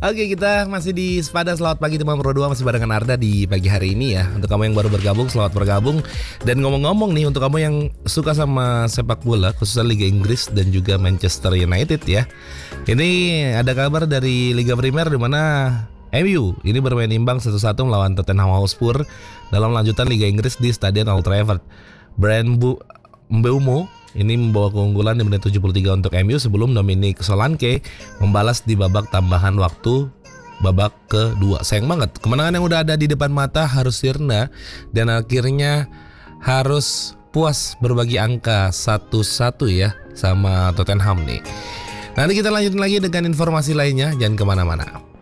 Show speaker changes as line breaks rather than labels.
Oke, kita masih di Sepada. Selamat pagi teman Pro 2, masih barengan Arda di pagi hari ini ya. Untuk kamu yang baru bergabung, selamat bergabung. Dan ngomong-ngomong nih, untuk kamu yang suka sama sepak bola, khususnya Liga Inggris dan juga Manchester United ya. Ini ada kabar dari Liga Primer di mana MU ini bermain imbang 1-1 melawan Tottenham Hotspur dalam lanjutan Liga Inggris di Stadion Old Trafford. Brand Mbeumo ini membawa keunggulan di menit 73 untuk MU sebelum Dominic Solanke membalas di babak tambahan waktu babak kedua. Sayang banget, kemenangan yang udah ada di depan mata harus sirna dan akhirnya harus puas berbagi angka 1-1 ya sama Tottenham nih. Nanti kita lanjutin lagi dengan informasi lainnya, jangan kemana-mana.